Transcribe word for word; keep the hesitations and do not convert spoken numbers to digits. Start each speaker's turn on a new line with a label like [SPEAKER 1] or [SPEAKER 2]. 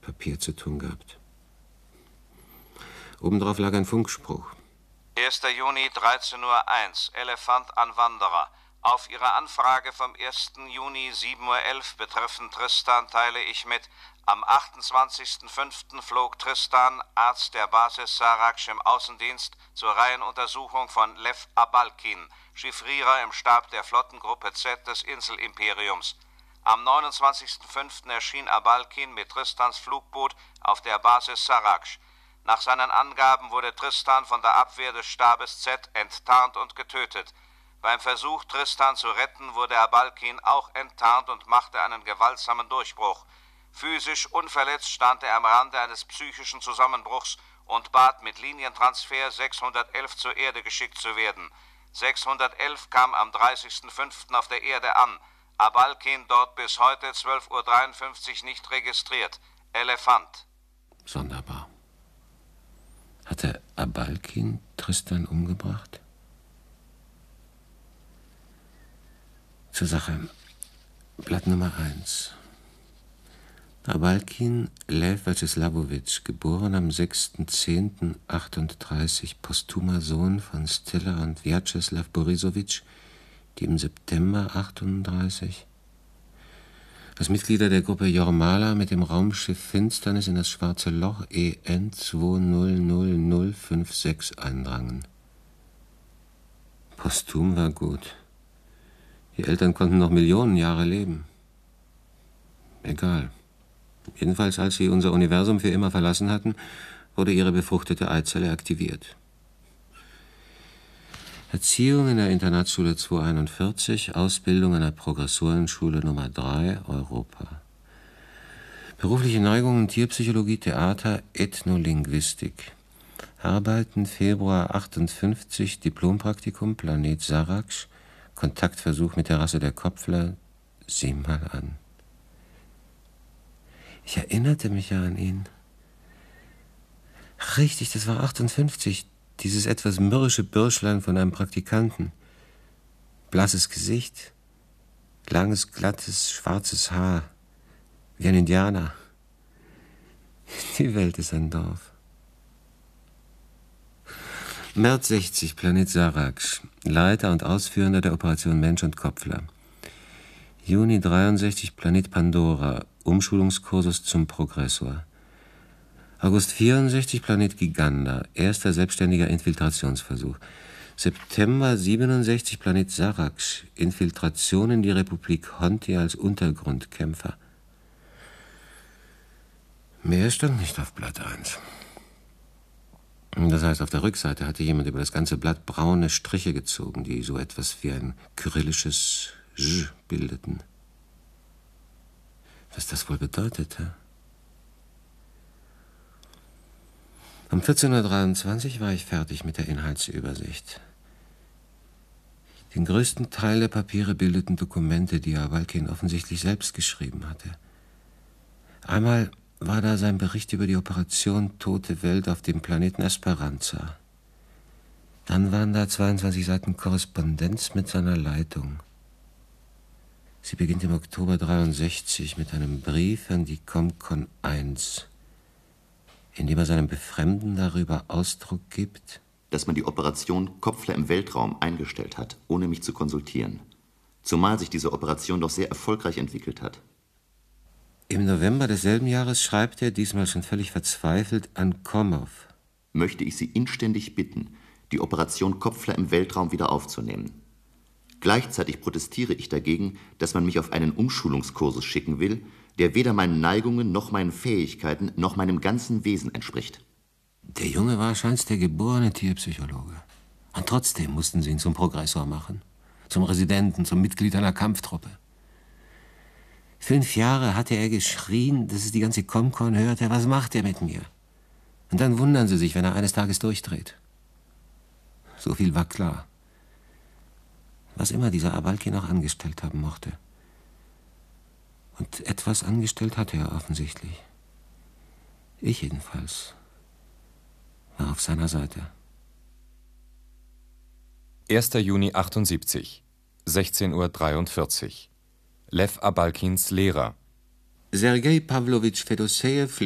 [SPEAKER 1] Papier zu tun gehabt. Obendrauf lag ein Funkspruch.
[SPEAKER 2] erster Juni, dreizehn Uhr eins, Elefant an Wanderer. Auf Ihre Anfrage vom ersten Juni, sieben Uhr elf betreffend Tristan teile ich mit: Am achtundzwanzigsten fünften flog Tristan, Arzt der Basis Saraqsch im Außendienst, zur Reihenuntersuchung von Lev Abalkin, Chiffrierer im Stab der Flottengruppe Z des Inselimperiums. Am neunundzwanzigsten fünften erschien Abalkin mit Tristans Flugboot auf der Basis Saraqsch. Nach seinen Angaben wurde Tristan von der Abwehr des Stabes Z enttarnt und getötet. Beim Versuch, Tristan zu retten, wurde Abalkin auch enttarnt und machte einen gewaltsamen Durchbruch. Physisch unverletzt stand er am Rande eines psychischen Zusammenbruchs und bat mit Linientransfer sechshundertelf zur Erde geschickt zu werden. sechshundertelf kam am dreißigsten fünften auf der Erde an. Abalkin dort bis heute zwölf Uhr dreiundfünfzig nicht registriert. Elefant.
[SPEAKER 1] Sonderbar. Hatte Abalkin Tristan umgebracht? Zur Sache. Blatt Nummer eins. Abalkin Lev Vjačeslavovič, geboren am sechsten zehnten achtunddreißig, posthumer Sohn von Stella und Vjačeslav Borisowitsch, die im September achtunddreißig als Mitglieder der Gruppe Jormala mit dem Raumschiff Finsternis in das schwarze Loch E N zwei null null null fünf sechs eindrangen. Posthum war gut. Die Eltern konnten noch Millionen Jahre leben. Egal. Jedenfalls, als sie unser Universum für immer verlassen hatten, wurde ihre befruchtete Eizelle aktiviert. Erziehung in der Internatsschule zweihunderteinundvierzig, Ausbildung an der Progressorenschule Nummer drei, Europa. Berufliche Neigungen: Tierpsychologie, Theater, Ethnolinguistik. Arbeiten Februar achtundfünfzig, Diplompraktikum, Planet Saraqsch, Kontaktversuch mit der Rasse der Kopfler. Sieh mal an. Ich erinnerte mich ja an ihn. Richtig, das war achtundfünfzig. Dieses etwas mürrische Bürschlein von einem Praktikanten. Blasses Gesicht, langes, glattes, schwarzes Haar, wie ein Indianer. Die Welt ist ein Dorf. März sechzig, Planet Saraqsch, Leiter und Ausführender der Operation Mensch und Kopfler. Juni dreiundsechzig, Planet Pandora, Umschulungskursus zum Progressor. August vierundsechzig, Planet Giganda, erster selbstständiger Infiltrationsversuch. September siebenundsechzig, Planet Saraqsch, Infiltration in die Republik Honti als Untergrundkämpfer. Mehr stand nicht auf Blatt eins. Das heißt, auf der Rückseite hatte jemand über das ganze Blatt braune Striche gezogen, die so etwas wie ein kyrillisches J bildeten. Was das wohl bedeutete? Um vierzehn Uhr dreiundzwanzig war ich fertig mit der Inhaltsübersicht. Den größten Teil der Papiere bildeten Dokumente, die Abalkin offensichtlich selbst geschrieben hatte. Einmal war da sein Bericht über die Operation Tote Welt auf dem Planeten Esperanza. Dann waren da zweiundzwanzig Seiten Korrespondenz mit seiner Leitung. Sie beginnt im Oktober dreiundsechzig mit einem Brief an die Comcon eins, in dem er seinem Befremden darüber Ausdruck gibt,
[SPEAKER 3] dass man die Operation Kopfler im Weltraum eingestellt hat, ohne mich zu konsultieren. Zumal sich diese Operation doch sehr erfolgreich entwickelt hat.
[SPEAKER 1] Im November desselben Jahres schreibt er, diesmal schon völlig verzweifelt, an Komov:
[SPEAKER 3] Möchte ich Sie inständig bitten, die Operation Kopfler im Weltraum wieder aufzunehmen. Gleichzeitig protestiere ich dagegen, dass man mich auf einen Umschulungskursus schicken will, der weder meinen Neigungen noch meinen Fähigkeiten noch meinem ganzen Wesen entspricht.
[SPEAKER 1] Der Junge war scheinbar der geborene Tierpsychologe. Und trotzdem mussten sie ihn zum Progressor machen, zum Residenten, zum Mitglied einer Kampftruppe. Fünf Jahre hatte er geschrien, dass es die ganze Comcon hörte: Was macht er mit mir? Und dann wundern sie sich, wenn er eines Tages durchdreht. So viel war klar. Was immer dieser Abalkin auch angestellt haben mochte. Und etwas angestellt hatte er offensichtlich. Ich jedenfalls war auf seiner Seite.
[SPEAKER 4] erster Juni achtundsiebzig, sechzehn Uhr dreiundvierzig. Lev Abalkins Lehrer.
[SPEAKER 1] Sergei Pawlowitsch Fedosejew